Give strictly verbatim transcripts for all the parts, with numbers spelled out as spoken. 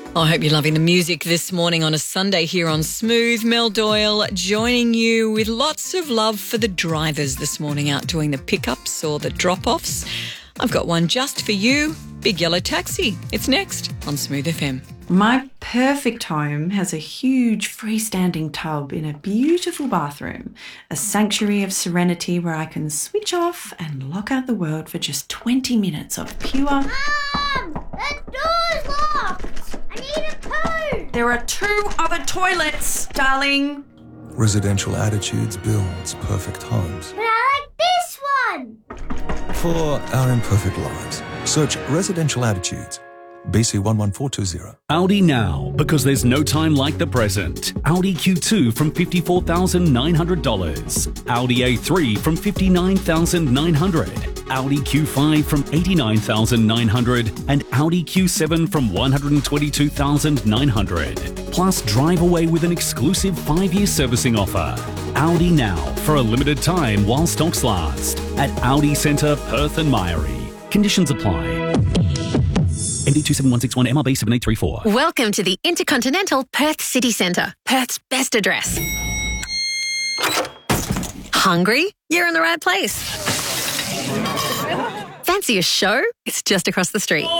I hope you're loving the music this morning on a Sunday here on Smooth. Mel Doyle joining you with lots of love for the drivers this morning out doing the pickups or the drop-offs. I've got one just for you, Big Yellow Taxi. It's next on Smooth F M. My perfect home has a huge freestanding tub in a beautiful bathroom, a sanctuary of serenity where I can switch off and lock out the world for just twenty minutes of pure... Mum! The door's locked! I need a poo! There are two other toilets, darling. Residential Attitudes builds perfect homes. But I like this one! For our imperfect lives, search Residential Attitudes. B C one one four two zero. Audi now, because there's no time like the present. Audi Q two from fifty-four thousand nine hundred dollars. Audi A three from fifty-nine thousand nine hundred dollars. Audi Q five from eighty-nine thousand nine hundred dollars. And Audi Q seven from one hundred twenty-two thousand nine hundred dollars. Plus, drive away with an exclusive five-year servicing offer. Audi now, for a limited time while stocks last. At Audi Centre, Perth and Myrie. Conditions apply. M D two seven one six one, M R B seven eight three four. Welcome to the Intercontinental Perth City Centre, Perth's best address. Hungry? You're in the right place. Fancy a show? It's just across the street.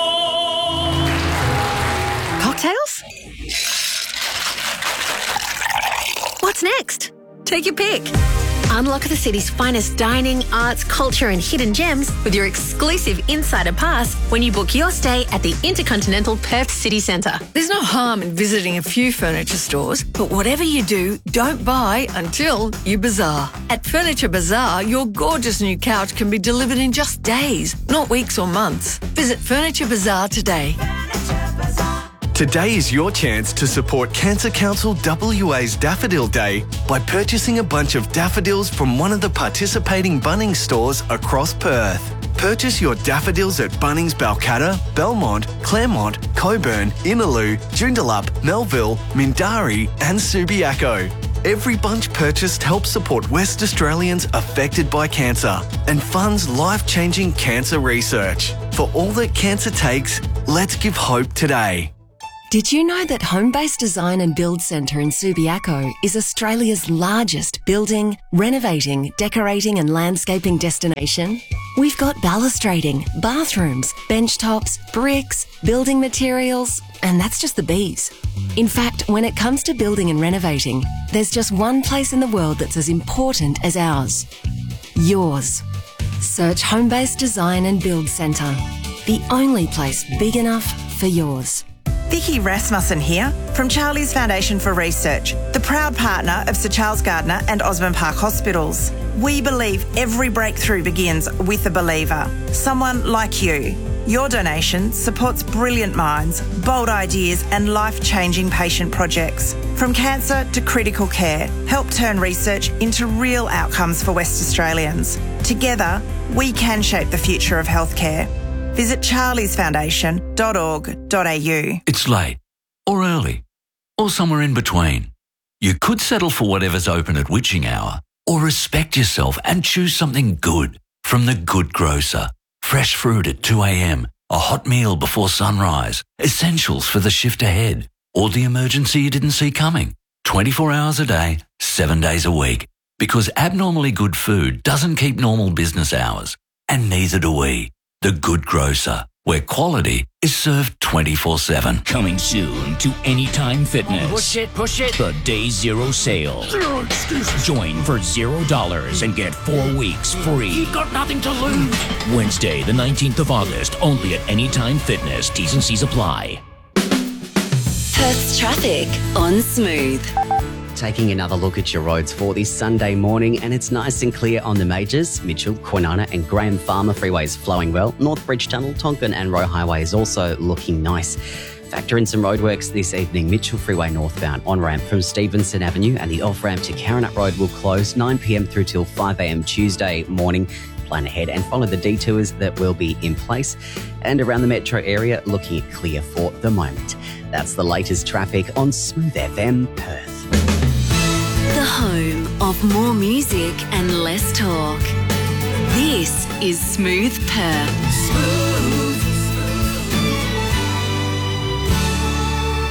Cocktails? What's next? Take your pick. Unlock the city's finest dining, arts, culture and hidden gems with your exclusive Insider Pass when you book your stay at the Intercontinental Perth City Centre. There's no harm in visiting a few furniture stores, but whatever you do, don't buy until you bazaar. At Furniture Bazaar, your gorgeous new couch can be delivered in just days, not weeks or months. Visit Furniture Bazaar today. Today is your chance to support Cancer Council W A's Daffodil Day by purchasing a bunch of daffodils from one of the participating Bunnings stores across Perth. Purchase your daffodils at Bunnings Balcatta, Belmont, Claremont, Coburn, Innaloo, Joondalup, Melville, Mindarie and Subiaco. Every bunch purchased helps support West Australians affected by cancer and funds life-changing cancer research. For all that cancer takes, let's give hope today. Did you know that Homebase Design and Build Centre in Subiaco is Australia's largest building, renovating, decorating and landscaping destination? We've got balustrading, bathrooms, bench tops, bricks, building materials, and that's just the bees. In fact, when it comes to building and renovating, there's just one place in the world that's as important as ours. Yours. Search Homebase Design and Build Centre. The only place big enough for yours. Vicky Rasmussen here from Charlie's Foundation for Research, the proud partner of Sir Charles Gardner and Osborne Park Hospitals. We believe every breakthrough begins with a believer, someone like you. Your donation supports brilliant minds, bold ideas and life-changing patient projects. From cancer to critical care, help turn research into real outcomes for West Australians. Together, we can shape the future of healthcare. Visit charlies foundation dot org dot a u. It's late, or early, or somewhere in between. You could settle for whatever's open at witching hour, or respect yourself and choose something good from The Good Grocer. Fresh fruit at two a m, a hot meal before sunrise, essentials for the shift ahead, or the emergency you didn't see coming. twenty-four hours a day, seven days a week. Because abnormally good food doesn't keep normal business hours, and neither do we. The Good Grocer, where quality is served twenty-four seven. Coming soon to Anytime Fitness. Push it, push it. The Day Zero Sale. Zero excuses. Join for zero dollars and get four weeks free. You've got nothing to lose. Wednesday, the nineteenth of August, only at Anytime Fitness. T's and C's apply. Perth's traffic on Smooth. Taking another look at your roads for this Sunday morning, and it's nice and clear on the majors. Mitchell, Kwinana and Graham Farmer freeways flowing well. North Bridge Tunnel, Tonkin and Roe Highway is also looking nice. Factor in some roadworks this evening. Mitchell Freeway northbound on-ramp from Stevenson Avenue and the off-ramp to Carronut Road will close nine p m through till five a m Tuesday morning. Plan ahead and follow the detours that will be in place. And around the metro area, looking at clear for the moment. That's the latest traffic on Smooth F M Perth. The home of more music and less talk. This is Smooth Perth. Smooth.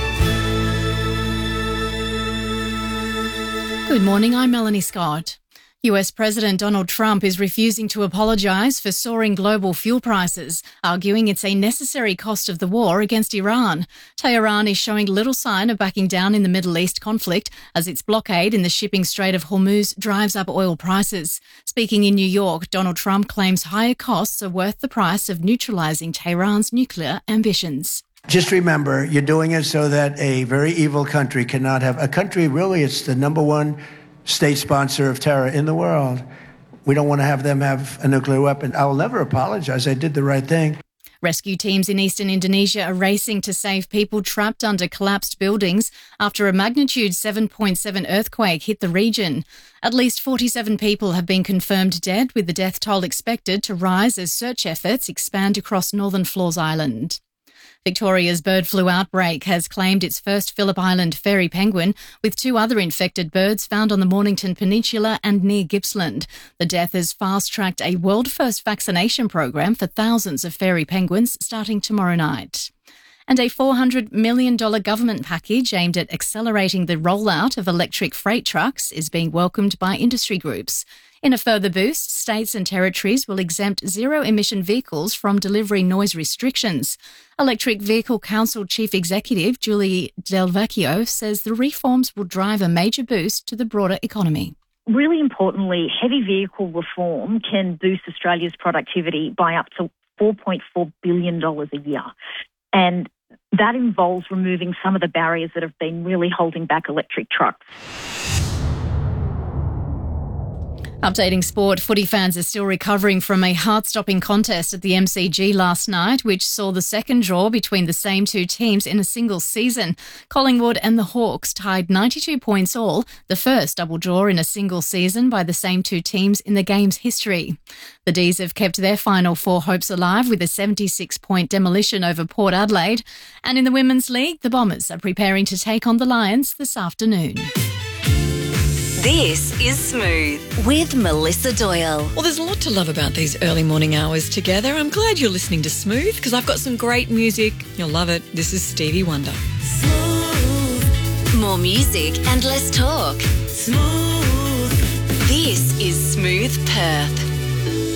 Good morning, I'm Melanie Scott. U S President Donald Trump is refusing to apologise for soaring global fuel prices, arguing it's a necessary cost of the war against Iran. Tehran is showing little sign of backing down in the Middle East conflict as its blockade in the shipping Strait of Hormuz drives up oil prices. Speaking in New York, Donald Trump claims higher costs are worth the price of neutralising Tehran's nuclear ambitions. Just remember, you're doing it so that a very evil country cannot have... A country, really, it's the number one state sponsor of terror in the world. We don't want to have them have a nuclear weapon. I will never apologize. I did the right thing. Rescue teams in eastern Indonesia are racing to save people trapped under collapsed buildings after a magnitude seven point seven earthquake hit the region. At least forty-seven people have been confirmed dead, with the death toll expected to rise as search efforts expand across northern Flores Island. Victoria's bird flu outbreak has claimed its first Phillip Island fairy penguin, with two other infected birds found on the Mornington Peninsula and near Gippsland. The death has fast-tracked a world-first vaccination program for thousands of fairy penguins starting tomorrow night. And a four hundred million dollars government package aimed at accelerating the rollout of electric freight trucks is being welcomed by industry groups. In a further boost, states and territories will exempt zero-emission vehicles from delivery noise restrictions. Electric Vehicle Council Chief Executive Julie Del Vecchio says the reforms will drive a major boost to the broader economy. Really importantly, heavy vehicle reform can boost Australia's productivity by up to four point four billion dollars a year. And that involves removing some of the barriers that have been really holding back electric trucks. Updating sport, footy fans are still recovering from a heart-stopping contest at the M C G last night, which saw the second draw between the same two teams in a single season. Collingwood and the Hawks tied ninety-two points all, the first double draw in a single season by the same two teams in the game's history. The D's have kept their final four hopes alive with a seventy-six point demolition over Port Adelaide. And in the Women's League, the Bombers are preparing to take on the Lions this afternoon. This is Smooth with Melissa Doyle. Well, there's a lot to love about these early morning hours together. I'm glad you're listening to Smooth because I've got some great music. You'll love it. This is Stevie Wonder. Smooth. More music and less talk. Smooth. This is Smooth Perth.